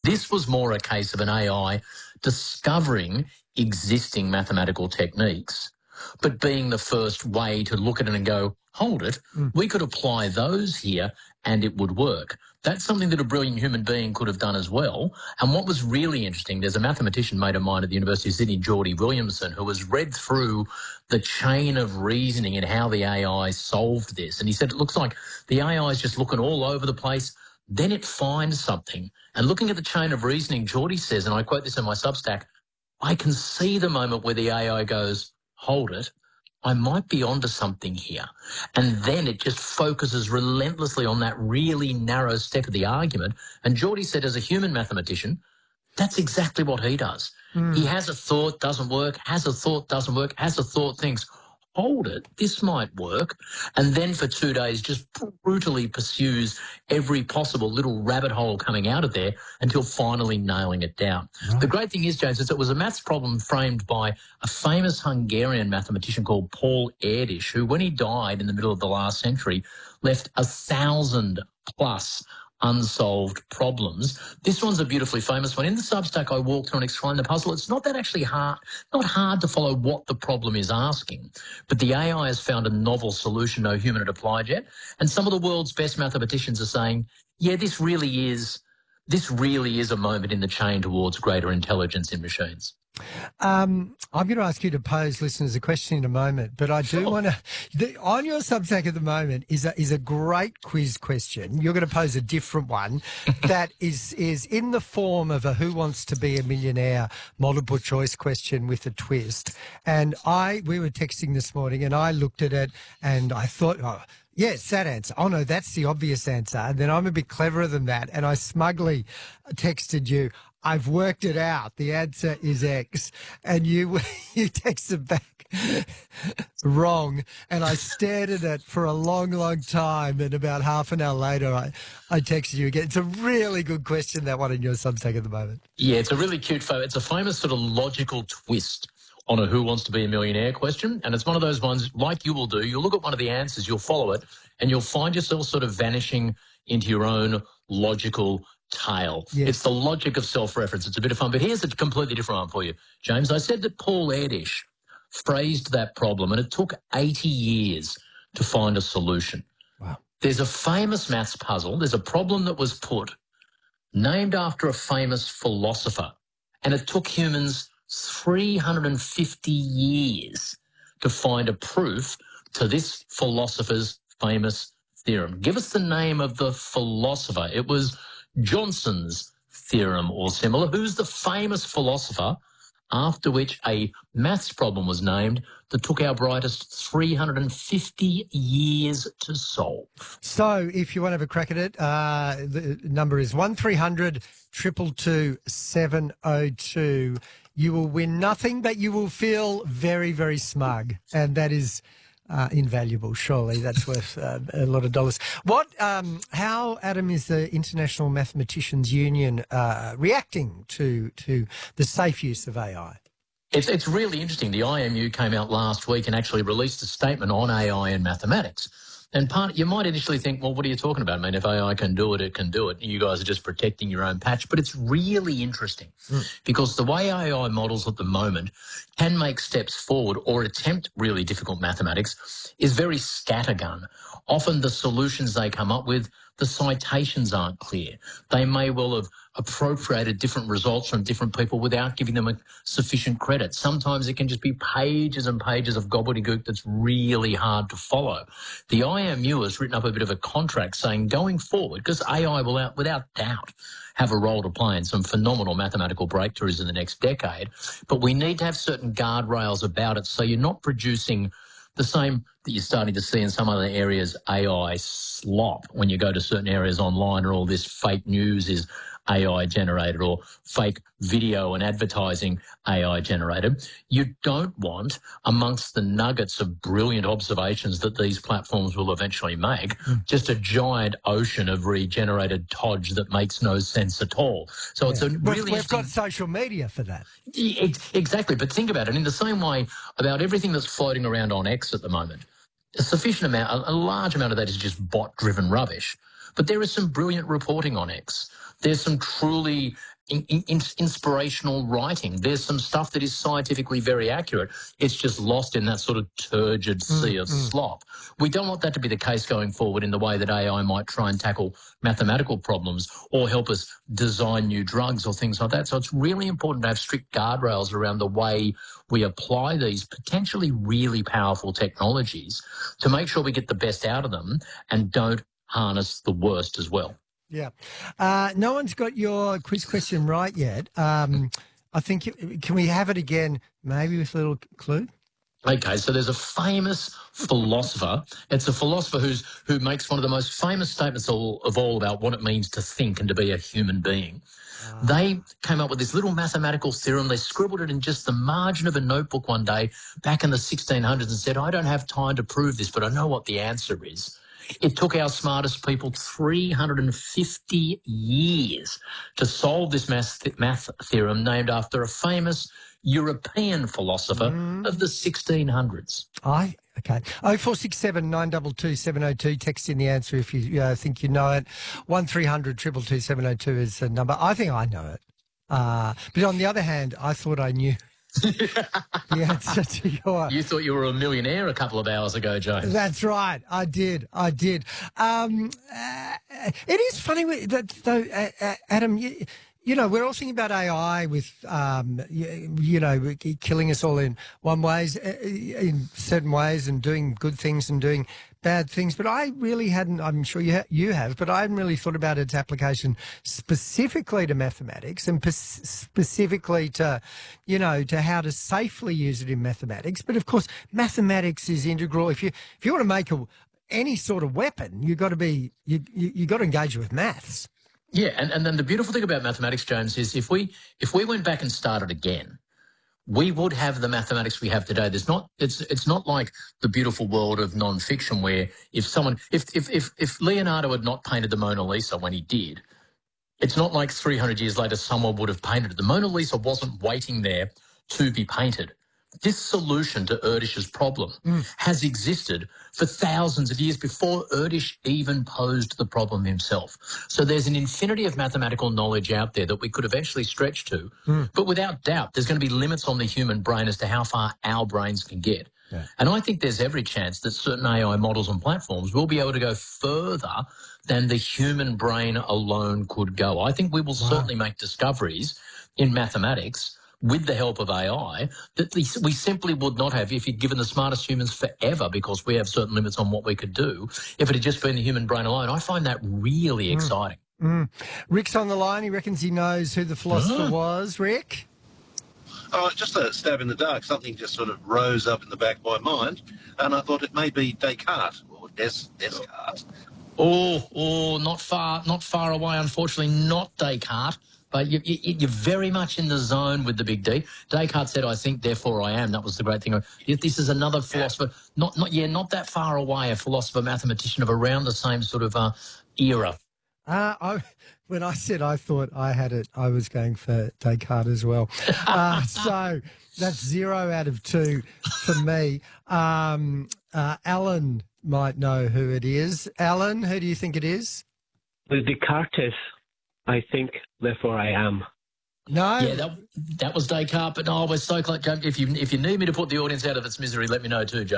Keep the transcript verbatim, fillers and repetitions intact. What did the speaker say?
This was more a case of an A I discovering existing mathematical techniques, but being the first way to look at it and go, hold it, mm. we could apply those here and it would work. That's something that a brilliant human being could have done as well. And what was really interesting, there's a mathematician mate of mine at the University of Sydney, Geordie Williamson, who has read through the chain of reasoning and how the A I solved this. And he said, it looks like the A I is just looking all over the place. Then it finds something. And looking at the chain of reasoning, Geordie says, and I quote this in my Substack, I can see the moment where the A I goes, hold it, I might be onto something here. And then it just focuses relentlessly on that really narrow step of the argument. And Geordie said, as a human mathematician, that's exactly what he does. Mm. He has a thought, doesn't work, has a thought, doesn't work, has a thought, thinks, hold it, this might work. And then for two days just brutally pursues every possible little rabbit hole coming out of there until finally nailing it down. Right. The great thing is, James, is it was a maths problem framed by a famous Hungarian mathematician called Paul Erdős, who, when he died in the middle of the last century, left a thousand plus unsolved problems. This one's a beautifully famous one. In the Substack, I walk through and explain the puzzle. It's not that actually hard, not hard to follow what the problem is asking, but the A I has found a novel solution no human had applied yet. And some of the world's best mathematicians are saying, yeah, this really is, this really is a moment in the chain towards greater intelligence in machines. Um, I'm going to ask you to pose listeners a question in a moment, but I do sure. want to, on your Substack at the moment is a, is a great quiz question. You're going to pose a different one that is, is in the form of a Who Wants to Be a Millionaire multiple choice question with a twist. And I, we were texting this morning and I looked at it and I thought, oh, yes, that answer. Oh, no, that's the obvious answer. And then I'm a bit cleverer than that. And I smugly texted you, I've worked it out. The answer is X. And you you texted back wrong. And I stared at it for a long, long time. And about half an hour later, I, I texted you again. It's a really good question, that one in your Substack at the moment. Yeah, it's a really cute photo. It's a famous sort of logical twist on a Who Wants to Be a Millionaire question. And it's one of those ones, like you will do, you'll look at one of the answers, you'll follow it, and you'll find yourself sort of vanishing into your own logical tale. Yes. It's the logic of self-reference. It's a bit of fun. But here's a completely different one for you, James. I said that Paul Erdős phrased that problem, and it took eighty years to find a solution. Wow. There's a famous maths puzzle. There's a problem that was put, named after a famous philosopher, and it took humans three hundred fifty years to find a proof to this philosopher's famous theorem. Give us the name of the philosopher. It was Johnson's theorem or similar. Who's the famous philosopher after which a maths problem was named that took our brightest three hundred fifty years to solve? So if you want to have a crack at it, uh, the number is one three hundred, two two two, seven oh two. You will win nothing, but you will feel very, very smug. And that is uh, invaluable, surely. That's worth uh, a lot of dollars. What, um, how, Adam, is the International Mathematicians Union uh, reacting to, to the safe use of A I? It's, it's really interesting. The I M U came out last week and actually released a statement on A I and mathematics. And part, you might initially think, well, what are you talking about? I mean, if A I can do it, it can do it. You guys are just protecting your own patch. But it's really interesting mm. because the way A I models at the moment can make steps forward or attempt really difficult mathematics is very scattergun. Often the solutions they come up with, the citations aren't clear. They may well have appropriated different results from different people without giving them a sufficient credit. Sometimes it can just be pages and pages of gobbledygook that's really hard to follow. The I M U has written up a bit of a contract saying going forward, because A I will out, without doubt have a role to play in some phenomenal mathematical breakthroughs in the next decade, but we need to have certain guardrails about it so you're not producing the same that you're starting to see in some other areas, A I slop, when you go to certain areas online or all this fake news is A I generated or fake video and advertising A I generated. You don't want, amongst the nuggets of brilliant observations that these platforms will eventually make, mm. just a giant ocean of regenerated todge that makes no sense at all. So yeah. it's a really... We've got social media for that. Exactly, but think about it. In the same way, about everything that's floating around on X at the moment, a sufficient amount, a large amount of that is just bot-driven rubbish. But there is some brilliant reporting on X. There's some truly in, in, inspirational writing. There's some stuff that is scientifically very accurate. It's just lost in that sort of turgid sea of mm. slop. We don't want that to be the case going forward in the way that A I might try and tackle mathematical problems or help us design new drugs or things like that. So it's really important to have strict guardrails around the way we apply these potentially really powerful technologies to make sure we get the best out of them and don't harness the worst as well. Yeah. Uh, no one's got your quiz question right yet. Um, I think, you, can we have it again, maybe with a little clue? Okay, so there's a famous philosopher. It's a philosopher who's who makes one of the most famous statements all, of all about what it means to think and to be a human being. Uh, they came up with this little mathematical theorem. They scribbled it in just the margin of a notebook one day back in the sixteen hundreds and said, I don't have time to prove this, but I know what the answer is. It took our smartest people three hundred fifty years to solve this math, math theorem named after a famous European philosopher mm. of the sixteen hundreds. I okay. Oh four six seven nine two two seven oh two. Text in the answer if you uh, think you know it. One three hundred two two two seven oh two is the number. I think I know it. Uh, but on the other hand, I thought I knew the answer to your... You thought you were a millionaire a couple of hours ago, James. That's right. I did. I did. Um, uh, it is funny that, though, uh, Adam, you, you know, we're all thinking about A I with, um, you, you know, killing us all in one ways, in certain ways, and doing good things and doing bad things. But I really hadn't, I'm sure you, ha you have, but I hadn't really thought about its application specifically to mathematics and specifically to, you know, to how to safely use it in mathematics. But of course, mathematics is integral. If you, if you want to make a, any sort of weapon, you've got to be, you, you, you've got to engage with maths. Yeah, and, and then the beautiful thing about mathematics, James, is if we if we went back and started again, we would have the mathematics we have today. There's not it's it's not like the beautiful world of non-fiction where if someone if if if, if Leonardo had not painted the Mona Lisa when he did, it's not like three hundred years later someone would have painted it. The Mona Lisa wasn't waiting there to be painted. This solution to Erdős's problem mm. has existed for thousands of years before Erdős even posed the problem himself. So there's an infinity of mathematical knowledge out there that we could eventually stretch to, mm. but without doubt there's going to be limits on the human brain as to how far our brains can get. Yeah. And I think there's every chance that certain A I models and platforms will be able to go further than the human brain alone could go. I think we will wow. certainly make discoveries in mathematics with the help of A I, that we simply would not have if you'd given the smartest humans forever, because we have certain limits on what we could do, if it had just been the human brain alone. I find that really mm. exciting. Mm. Rick's on the line. He reckons he knows who the philosopher uh-huh. was. Rick? Oh, just a stab in the dark. Something just sort of rose up in the back of my mind, and I thought it may be Descartes, or Des Descartes. Oh, oh, not far, not far away, unfortunately, not Descartes. But you, you, you're very much in the zone with the big D. Descartes said, I think, therefore I am. That was the great thing. This is another philosopher, not, not yeah, not that far away, a philosopher, mathematician of around the same sort of uh, era. Uh, I, when I said I thought I had it, I was going for Descartes as well. Uh, so that's zero out of two for me. Um, uh, Alan might know who it is. Alan, who do you think it is? Descartes. I think, therefore I am. No. Yeah, that, that was Descartes, but no, we're so close. If you, if you need me to put the audience out of its misery, let me know too, Joe.